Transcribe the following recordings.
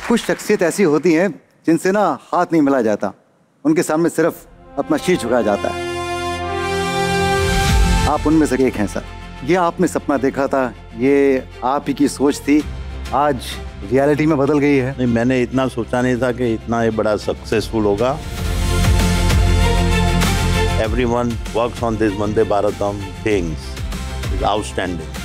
कुछ शख्सियत ऐसी होती हैं जिनसे ना हाथ नहीं मिला जाता, उनके सामने सिर्फ अपना शीश झुकाया जाता है। आप उनमें से एक हैं सर। ये आपने सपना देखा था, ये आप ही की सोच थी, आज रियलिटी में बदल गई है। नहीं, मैंने इतना सोचा नहीं था कि इतना ये बड़ा सक्सेसफुल होगा। Everyone works on this Vande Bharatam things. It's outstanding.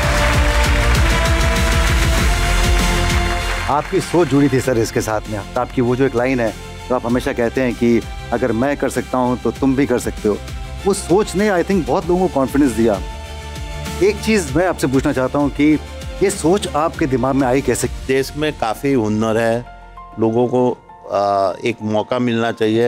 आपकी सोच जुड़ी थी सर इसके साथ में। आपकी वो जो एक लाइन है तो आप हमेशा कहते हैं कि अगर मैं कर सकता हूं तो तुम भी कर सकते हो। वो सोच ने आई थिंक बहुत लोगों को कॉन्फिडेंस दिया। एक चीज मैं आपसे पूछना चाहता हूं कि ये सोच आपके दिमाग में आई कैसे? देश में काफी हुनर है, लोगों को एक मौका मिलना चाहिए।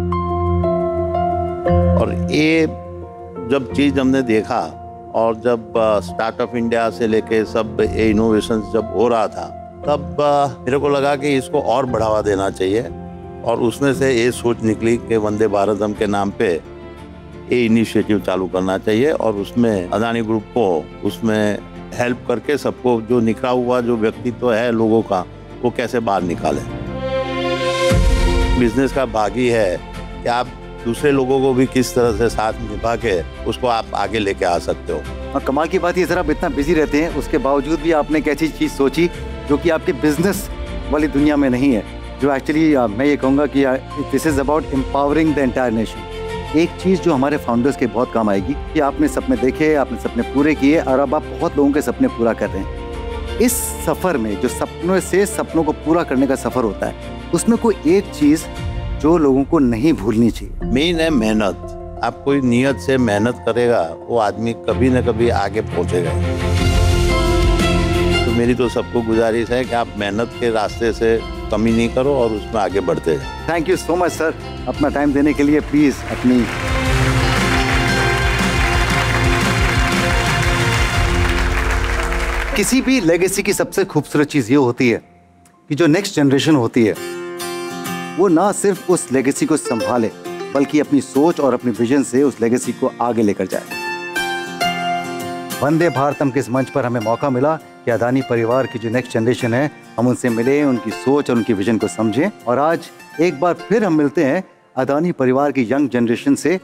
और ये जब चीज हमने देखा और जब स्टार्टअप इंडिया से लेके सब इनोवेशन जब हो रहा था, तब मेरे को लगा कि इसको और बढ़ावा देना चाहिए। और उसमें से ये सोच निकली कि वंदे भारतम के नाम पे ये इनिशिएटिव चालू करना चाहिए और उसमें अदानी ग्रुप को उसमें हेल्प करके सबको जो निखरा हुआ जो व्यक्तित्व है लोगों का वो कैसे बाहर निकालें। बिजनेस का भाग ही है कि आप दूसरे लोगों को भी किस तरह से साथ निभा के उसको आप आगे लेके आ सकते हो। और कमाल की बात ये सर, आप इतना बिजी रहते हैं उसके बावजूद भी आपने एक ऐसी चीज़ सोची जो कि आपके बिजनेस वाली दुनिया में नहीं है, जो एक्चुअली मैं ये कहूँगा कि this is about empowering the entire nation. एक चीज़ जो हमारे फाउंडर्स के बहुत काम आएगी कि आपने सपने देखे, आपने सपने पूरे किए और अब आप बहुत लोगों के सपने पूरा कर रहे हैं। इस सफ़र में जो सपनों से सपनों को पूरा करने का सफ़र होता है, उसमें कोई एक चीज़ जो लोगों को नहीं भूलनी चाहिए। मेन है मेहनत। आप कोई नियत से मेहनत करेगा वो आदमी कभी न कभी आगे पहुंचेगा। तो मेरी तो सबको गुजारिश है कि आप मेहनत के रास्ते से कमी नहीं करो और उसमें आगे बढ़ते जाओ। Thank you so much sir, अपना टाइम देने के लिए। प्लीज अपनी किसी भी लेगेसी की सबसे खूबसूरत चीज ये होती है कि जो नेक्स्ट जनरेशन होती है वो ना सिर्फ उस लेगेसी को संभाले बल्कि अपनी सोच और अपनी विजन से उस लेगेसी को आगे लेकर जाए। वंदे भारतम के इस मंच पर हमें मौका मिला कि अदानी परिवार की जो नेक्स्ट जनरेशन है हम उनसे मिले, उनकी सोच और उनकी विजन को समझें। और आज एक बार फिर हम मिलते हैं अदानी परिवार की यंग जनरेशन से,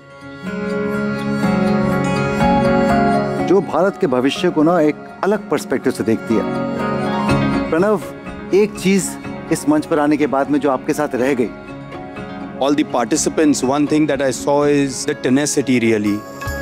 जो भारत के भविष्य को ना एक अलग पर्सपेक्टिव से देखती है। प्रणव, एक चीज इस मंच पर आने के बाद में जो आपके साथ रह गई। All the participants, one thing that I saw is the tenacity really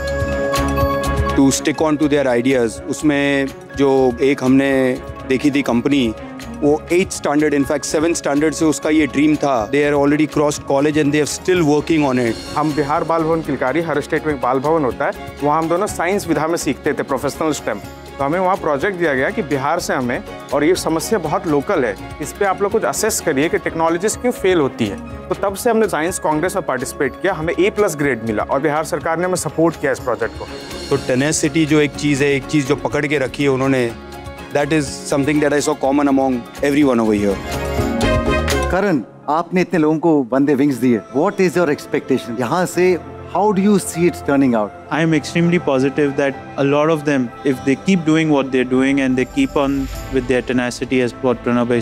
to stick on to their ideas. उसमें जो एक हमने देखी थी कंपनी, वो 8th standard, in fact 7th standard से उसका ये ड्रीम था। They are already crossed college and they are still working on it. हम बिहार बाल भवन किलकारी, हर स्टेट में एक बाल भवन होता है, वहाँ हम दोनों साइंस विधा में सीखते थे, प्रोफेशनल स्टेम। तो हमें वहाँ प्रोजेक्ट दिया गया कि बिहार से हमें, और ये समस्या बहुत लोकल है, इस पर आप लोग कुछ असेस करिए कि टेक्नोलॉजीज क्यों फेल होती है। तो तब से हमने साइंस कांग्रेस में पार्टिसिपेट किया, हमें A+ ग्रेड मिला और बिहार सरकार ने हमें सपोर्ट किया इस प्रोजेक्ट को। तो टेनेसिटी जो एक चीज़ है, एक चीज़ जो पकड़ के रखी है उन्होंने, that is something that I saw common among everyone over here. करण, आपने इतने लोगों को वंदे विंग्स दिए, what is your expectation? यहाँ से how do you see it turning out? I am extremely positive that a lot of them, if they keep doing what they're doing and they keep on with their tenacity, as what Pranav